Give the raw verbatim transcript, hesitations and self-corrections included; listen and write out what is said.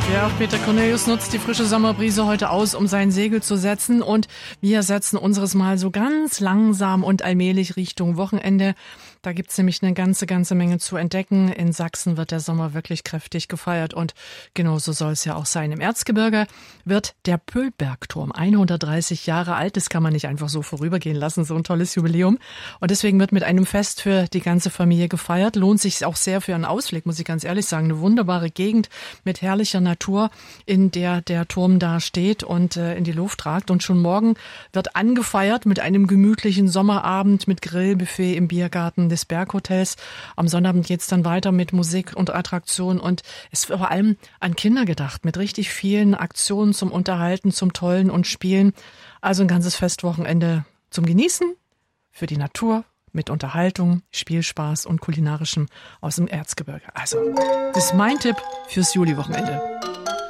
Ja, auch Peter Cornelius nutzt die frische Sommerbrise heute aus, um sein Segel zu setzen. Und wir setzen unseres Mal so ganz langsam und allmählich Richtung Wochenende. Da gibt's nämlich eine ganze, ganze Menge zu entdecken. In Sachsen wird der Sommer wirklich kräftig gefeiert und genauso soll es ja auch sein. Im Erzgebirge wird der Pöllbergturm hundertdreißig Jahre alt. Das kann man nicht einfach so vorübergehen lassen, so ein tolles Jubiläum. Und deswegen wird mit einem Fest für die ganze Familie gefeiert. Lohnt sich auch sehr für einen Ausflug, muss ich ganz ehrlich sagen. Eine wunderbare Gegend mit herrlicher Natur, in der der Turm da steht und äh, in die Luft ragt. Und schon morgen wird angefeiert mit einem gemütlichen Sommerabend mit Grillbuffet im Biergarten des Berghotels. Am Sonnabend geht's dann weiter mit Musik und Attraktion und es ist vor allem an Kinder gedacht, mit richtig vielen Aktionen zum Unterhalten, zum Tollen und Spielen. Also ein ganzes Festwochenende zum Genießen, für die Natur, mit Unterhaltung, Spielspaß und Kulinarischem aus dem Erzgebirge. Also, das ist mein Tipp fürs Juli-Wochenende.